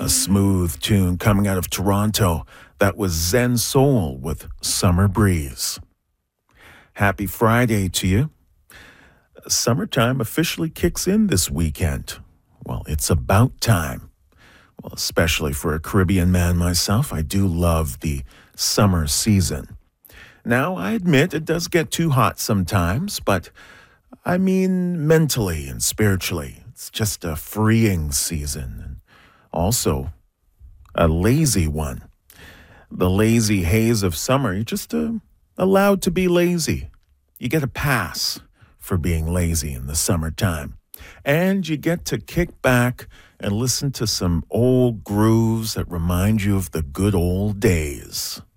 A smooth tune coming out of Toronto. That was Zen Soul with Summer Breeze. Happy Friday to you. Summertime officially kicks in this weekend. Well, it's about time. Well, especially for a Caribbean man myself, I do love the summer season. Now, I admit it does get too hot sometimes, but I mean mentally and spiritually. It's just a freeing season and also a lazy one. The lazy haze of summer, you're just allowed to be lazy. You get a pass for being lazy in the summertime. And you get to kick back and listen to some old grooves that remind you of the good old days.